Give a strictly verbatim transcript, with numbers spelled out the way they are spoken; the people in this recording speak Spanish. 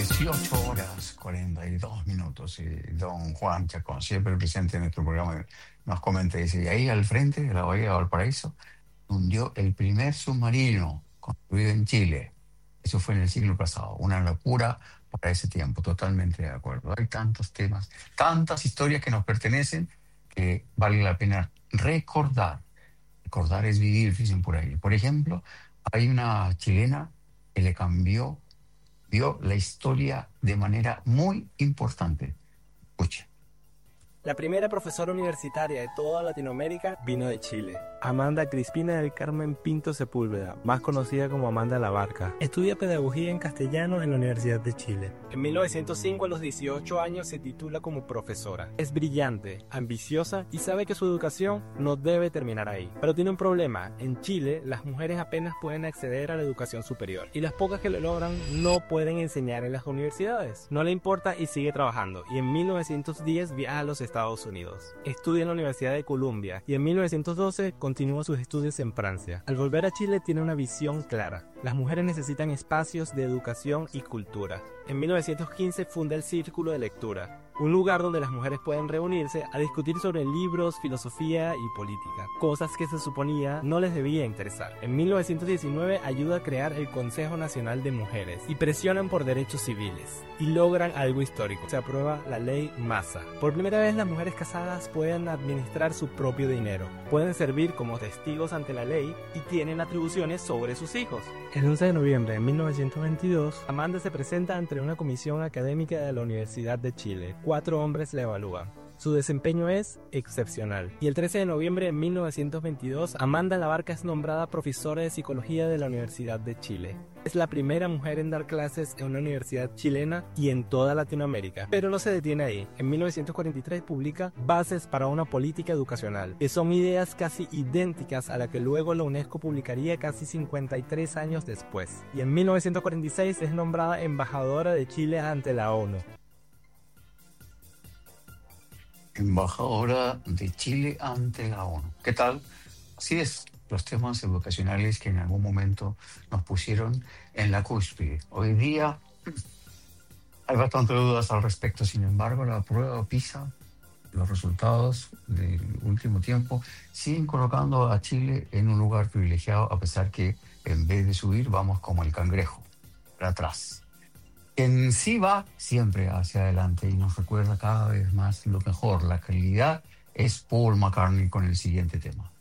dieciocho horas cuarenta y dos minutos. Y don Juan Chacón, siempre presente en nuestro programa, nos comenta, dice, y ahí al frente de la bahía de Valparaíso hundió el primer submarino construido en Chile. Eso fue en el siglo pasado. Una locura para ese tiempo, totalmente de acuerdo. Hay tantos temas, tantas historias que nos pertenecen que vale la pena recordar. Recordar es vivir, dicen por ahí. Por ejemplo, hay una chilena que le cambió, vio la historia de manera muy importante. Escuche. La primera profesora universitaria de toda Latinoamérica vino de Chile. Amanda Crispina del Carmen Pinto Sepúlveda, más conocida como Amanda la Barca. Estudia pedagogía en castellano en la Universidad de Chile. En mil novecientos cinco, a los dieciocho años, se titula como profesora. Es brillante, ambiciosa y sabe que su educación no debe terminar ahí. Pero tiene un problema. En Chile, las mujeres apenas pueden acceder a la educación superior. Y las pocas que lo logran no pueden enseñar en las universidades. No le importa y sigue trabajando. Y en mil novecientos diez viaja a los Estados Estados Unidos. Estudia en la Universidad de Columbia y en mil novecientos doce continúa sus estudios en Francia. Al volver a Chile tiene una visión clara. Las mujeres necesitan espacios de educación y cultura. En mil novecientos quince funda el Círculo de Lectura, un lugar donde las mujeres pueden reunirse a discutir sobre libros, filosofía y política, cosas que se suponía no les debía interesar. En mil novecientos diecinueve ayuda a crear el Consejo Nacional de Mujeres y presionan por derechos civiles y logran algo histórico. Se aprueba la ley Massa. Por primera vez las mujeres casadas pueden administrar su propio dinero, pueden servir como testigos ante la ley y tienen atribuciones sobre sus hijos. El once de noviembre de mil novecientos veintidós, Amanda se presenta ante una comisión académica de la Universidad de Chile. Cuatro hombres la evalúan. Su desempeño es excepcional. Y el trece de noviembre de mil novecientos veintidós, Amanda la Barca es nombrada profesora de psicología de la Universidad de Chile. Es la primera mujer en dar clases en una universidad chilena y en toda Latinoamérica. Pero no se detiene ahí. En mil novecientos cuarenta y tres publica Bases para una política educacional, que son ideas casi idénticas a la que luego la UNESCO publicaría casi cincuenta y tres años después. Y en mil novecientos cuarenta y seis es nombrada embajadora de Chile ante la ONU. Embajadora de Chile ante la ONU. ¿Qué tal? Así es, los temas educacionales que en algún momento nos pusieron en la cúspide. Hoy día hay bastantes dudas al respecto. Sin embargo, la prueba PISA, los resultados del último tiempo, siguen colocando a Chile en un lugar privilegiado, a pesar que en vez de subir vamos como el cangrejo, para atrás. En sí va siempre hacia adelante y nos recuerda cada vez más lo mejor. La calidad es Paul McCartney con el siguiente tema.